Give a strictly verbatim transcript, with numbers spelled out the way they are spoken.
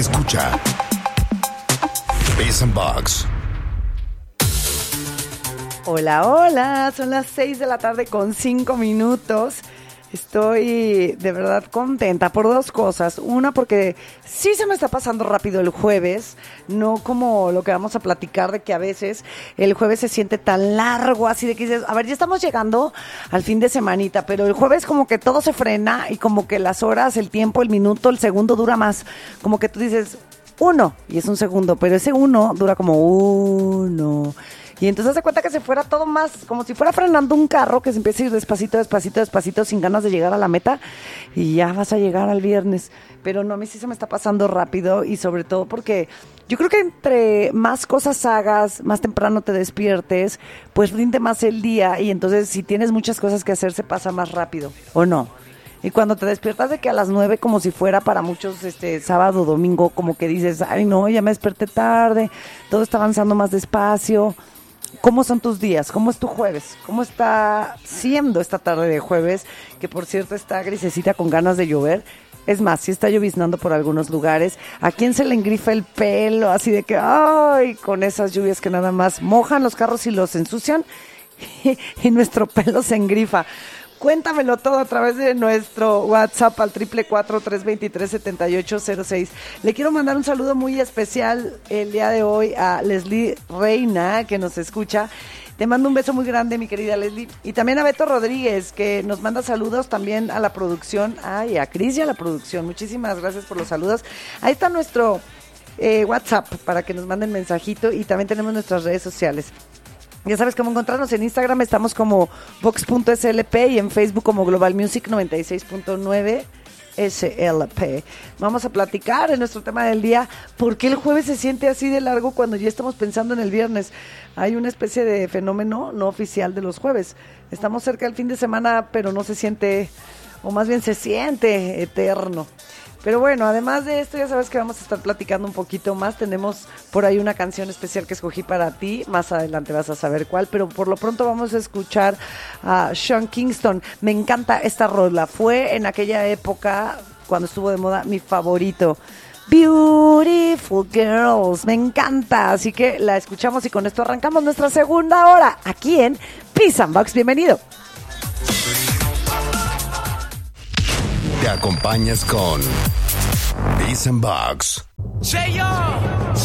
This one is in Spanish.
Escucha Beats and Bugs. Hola, hola, son las seis de la tarde con cinco minutos. Estoy de verdad contenta por dos cosas. Una, porque sí se me está pasando rápido el jueves, no como lo que vamos a platicar de que a veces el jueves se siente tan largo, así de que dices, a ver, ya estamos llegando al fin de semanita, pero el jueves como que todo se frena y como que las horas, el tiempo, el minuto, el segundo dura más. Como que tú dices, uno, y es un segundo, pero ese uno dura como uno. Y entonces se cuenta que se fuera todo más, como si fuera frenando un carro que se empieza a ir despacito, despacito, despacito, sin ganas de llegar a la meta, y ya vas a llegar al viernes. Pero no, a mí sí se me está pasando rápido, y sobre todo porque yo creo que entre más cosas hagas, más temprano te despiertes, pues rinde más el día, y entonces si tienes muchas cosas que hacer, se pasa más rápido, ¿o no? Y cuando te despiertas de que a las nueve, como si fuera para muchos este sábado, domingo, como que dices, ay no, ya me desperté tarde, todo está avanzando más despacio. ¿Cómo son tus días? ¿Cómo es tu jueves? ¿Cómo está siendo esta tarde de jueves? Que por cierto está grisecita con ganas de llover. Es más, sí está lloviznando por algunos lugares. ¿A quién se le engrifa el pelo? Así de que, ay, con esas lluvias que nada más mojan los carros y los ensucian y, y nuestro pelo se engrifa. Cuéntamelo todo a través de nuestro WhatsApp al triple cuatro, tres veintitrés, setenta y ocho cero seis. Le quiero mandar un saludo muy especial el día de hoy a Leslie Reina, que nos escucha. Te mando un beso muy grande, mi querida Leslie. Y también a Beto Rodríguez, que nos manda saludos también a la producción. Ay, a Cris y a la producción. Muchísimas gracias por los saludos. Ahí está nuestro eh, WhatsApp para que nos manden mensajito. Y también tenemos nuestras redes sociales. Ya sabes cómo encontrarnos. En Instagram estamos como vox punto s l p y en Facebook como Global Music noventa y seis punto nueve S L P. Vamos a platicar en nuestro tema del día. ¿Por qué el jueves se siente así de largo cuando ya estamos pensando en el viernes? Hay una especie de fenómeno no oficial de los jueves. Estamos cerca del fin de semana, pero no se siente, o más bien se siente eterno. Pero bueno, además de esto, ya sabes que vamos a estar platicando un poquito más. Tenemos por ahí una canción especial que escogí para ti. Más adelante vas a saber cuál, pero por lo pronto vamos a escuchar a Sean Kingston. Me encanta esta rola. Fue en aquella época, cuando estuvo de moda, mi favorito. Beautiful Girls. Me encanta. Así que la escuchamos y con esto arrancamos nuestra segunda hora aquí en Beats and Bugs. Bienvenido. Te acompañas con Beats and Bugs. Say yo.